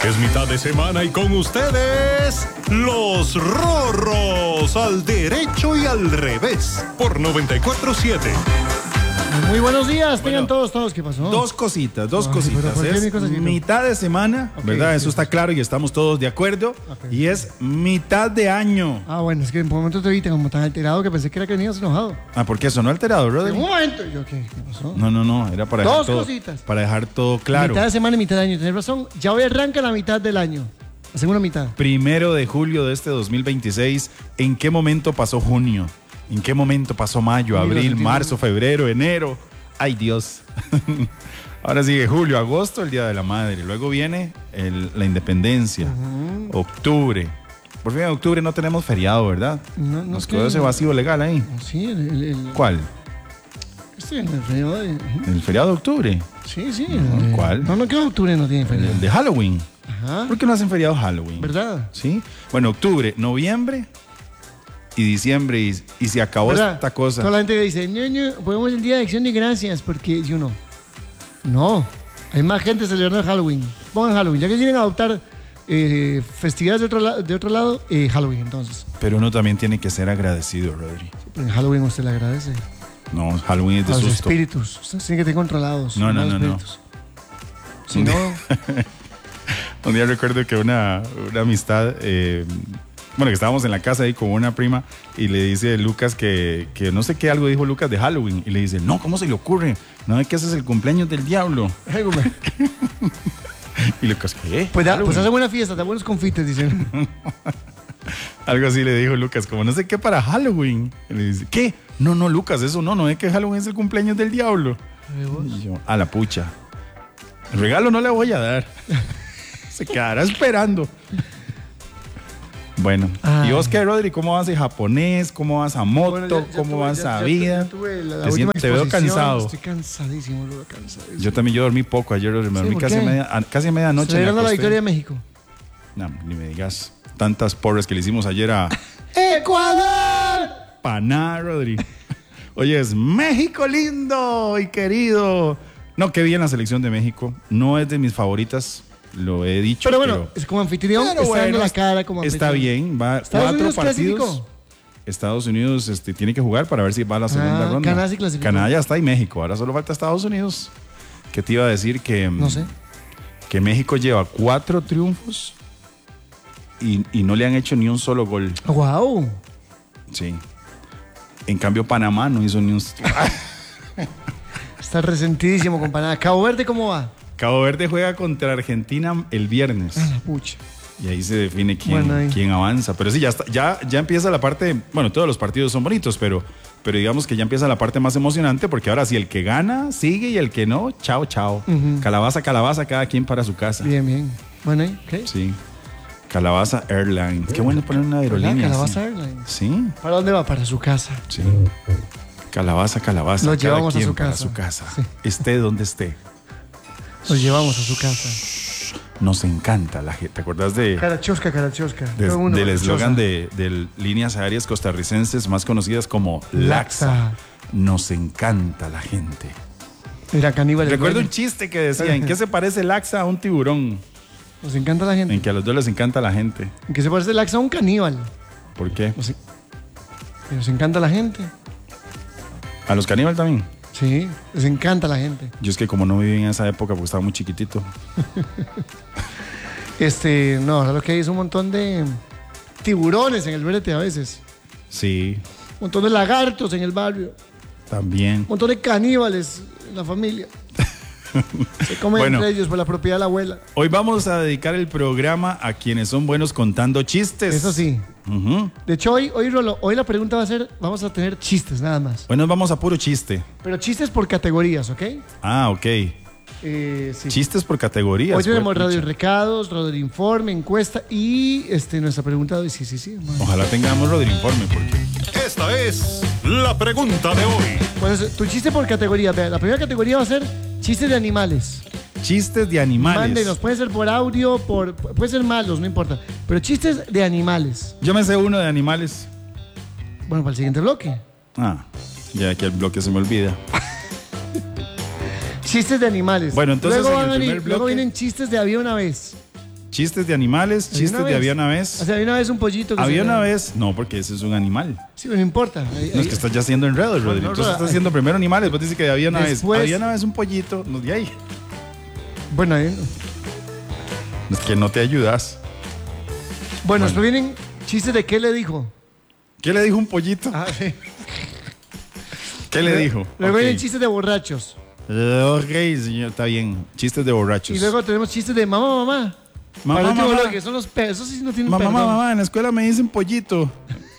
Es mitad de semana y con ustedes, los Rorros, al derecho y al revés, por 94.7. Muy buenos días, tengan todos, ¿qué pasó? Dos cositas. ¿Por qué Mitad de semana, Ok, ¿verdad? sí, Eso está claro y estamos todos de acuerdo. Ok. Y es mitad de año. Bueno, es que en un momento te vi como tan alterado que pensé que era que venías enojado. ¿Por qué sonó alterado, En Rodri? un momento, yo, ¿qué pasó? No, era para Dos dejar todo, cositas. para dejar todo claro. Mitad de semana y mitad de año, tenés razón. Ya hoy arranca la mitad del año, la segunda mitad. 1 de julio de este 2026. ¿En qué momento pasó junio? ¿En qué momento pasó mayo, abril, 1929. marzo, febrero, enero? ¡Ay, Dios! Ahora sigue julio, agosto, el Día de la Madre. Luego viene la Independencia, octubre. Por fin en octubre no tenemos feriado, ¿verdad? No Nos es quedó que- ese vacío legal ahí. Sí, el ¿Cuál? el feriado de... ¿El feriado de octubre? Sí. ¿Cuál? No, que octubre no tiene feriado. ¿El de Halloween? Ajá. ¿Por qué no hacen feriado Halloween? ¿Verdad? Sí. Bueno, octubre, noviembre y diciembre. Y se acabó ¿Verdad? esta cosa. Toda la gente que dice, no, podemos el Día de Acción de Gracias, porque si uno... No, hay más gente celebrando Halloween. Pongan Halloween, ya que quieren adoptar festividades de otro lado, Halloween entonces. Pero uno también tiene que ser agradecido, Rodri. En Halloween usted le agradece No, Halloween es de a los susto. espíritus. Usted tiene que tener controlados. No. los espíritus. Si no, Un día recuerdo que una amistad, bueno, que estábamos en la casa ahí con una prima y le dice Lucas que no sé qué algo dijo Lucas de Halloween y le dice, no, ¿cómo se le ocurre? No es que ese es el cumpleaños del diablo. ay, güey. Y Lucas, ¿qué? Pues Halloween. hacen buena fiesta, da buenos confites, dicen. Algo así le dijo Lucas, como no sé qué para Halloween. Y le dice, ¿qué? No, Lucas, eso no es que Halloween es el cumpleaños del diablo. Y yo, a la pucha. El regalo no le voy a dar. Se quedará esperando. Bueno, Ay. ¿y vos qué, Rodri? ¿Cómo vas de japonés? ¿Cómo vas a moto? Bueno, ya ¿Cómo tuve- vas ya- a ya vida? tuve la Te última te veo exposición. cansado. Estoy cansadísimo, Lugo, cansadísimo. Yo también, yo dormí poco ayer, Rodri. Me Sí, dormí ¿por casi qué? a medianoche. me Celebrando la acosté. victoria de México. No, ni me digas. Tantas porras que le hicimos ayer a ¡Ecuador! Paná, Rodri. Oye, es México lindo y querido. No, qué bien la selección de México. No es de mis favoritas, lo he dicho. Pero bueno, es como anfitrión, pero está dando bueno, la cara como está anfitrión. bien. Va Estados 4 Unidos partidos. clasificó. Estados Unidos tiene que jugar para ver si va a la segunda ronda. Canadá sí clasificó. Canadá ya está y México. Ahora solo falta Estados Unidos. ¿Qué te iba a decir? Que, No sé. que México lleva 4 triunfos y no le han hecho ni un solo gol. ¡Wow! Sí. En cambio, Panamá no hizo ni un... Está resentidísimo con Panamá. Cabo Verde, ¿cómo va? Cabo Verde juega contra Argentina el viernes. A la pucha. Y ahí se define quién, Bueno, ahí. quién avanza. Pero sí, ya empieza la parte... Bueno, todos los partidos son bonitos, pero digamos que ya empieza la parte más emocionante porque ahora sí, el que gana sigue y el que no, chao. Calabaza, cada quien para su casa. Bien. Bueno, ¿eh? ¿Qué? Sí. Calabaza Airlines. Qué bueno poner una aerolínea. Calabaza sí. Airlines. Sí, ¿Para dónde va? Para su casa. sí. Calabaza. Lo cada llevamos a quien su para casa. su casa. Sí. Esté donde esté. Nos llevamos a su casa. Nos encanta la gente. ¿Te acordás de... Carachosca. Todo mundo del carachosca. eslogan de líneas aéreas costarricenses más conocidas como LAXA? Nos encanta la gente. Era caníbal. Recuerdo un chiste que decía, ¿en qué se parece LAXA a un tiburón? Nos encanta la gente. En que a los dos les encanta la gente. ¿En qué se parece el Laxa a un caníbal? ¿Por qué? Nos encanta la gente. ¿A los caníbales también? Sí, les encanta la gente. Yo es que como no viví en esa época porque estaba muy chiquitito. No, ahora lo que hay es un montón de tiburones en el brete a veces. Sí, Un montón de lagartos en el barrio. también. Un montón de caníbales en la familia. Se comen Bueno. entre ellos por la propiedad de la abuela. Hoy vamos a dedicar el programa a quienes son buenos contando chistes. Eso sí. Ujú. De hecho, Rolo, hoy la pregunta va a ser, vamos a tener chistes nada más. Hoy nos vamos a puro chiste. Pero chistes por categorías, ¿ok? Ah, ok. Sí. Chistes por categorías. Hoy tenemos pucha. radio recados, radio de informe, encuesta y nuestra pregunta de hoy. Sí. Bueno, Ojalá tengamos Rodri Informe porque... Esta es la pregunta de hoy. Bueno, tu chiste por categoría. Vea, la primera categoría va a ser chistes de animales. Chistes de animales. Mándenos, puede ser por audio, puede ser malos, no importa. Pero chistes de animales. Yo me sé uno de animales. Bueno, para el siguiente bloque. Ah, ya que el bloque se me olvida. Chistes de animales. Bueno, entonces luego, en el van a venir- primer luego bloque- vienen chistes de había una vez. Chistes de animales, chistes de había una vez. O sea, había una vez un pollito que Había una vez. No, porque ese es un animal. Sí, pero no importa. No, es que estás ya haciendo enredos, Rodri. no, Entonces estás haciendo primero animales, después dice que había una Después- vez. Había una vez un pollito. No, de ahí. Bueno, Es que no te ayudas. bueno, después vienen chistes de qué le dijo. ¿Qué le dijo un pollito? Ah, sí. ¿Qué le dijo? Luego Ok. vienen chistes de borrachos. Ok, señor, está bien. Chistes de borrachos. Y luego tenemos chistes de mamá. Mamá, Para el último mamá. bloque, son los perros. Esos sí no tienen Mamá, perdón. mamá, en la escuela me dicen pollito.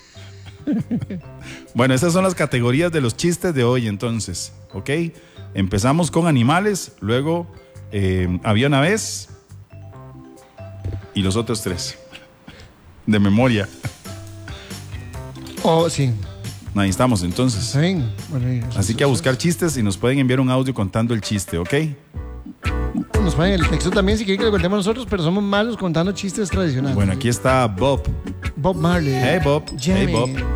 Bueno, esas son las categorías de los chistes de hoy, entonces. ¿Ok? Empezamos con animales, luego había una vez y los otros 3. De memoria. Oh, sí. Ahí estamos, entonces. Está bien. Bueno, Así que a buscar chistes y nos pueden enviar un audio contando el chiste, ¿ok? nos ponen el texto también si quieren que lo contemos nosotros, pero somos malos contando chistes tradicionales. Bueno, aquí está Bob. Bob Marley. Hey, Bob. Hey, Jamie. Bob.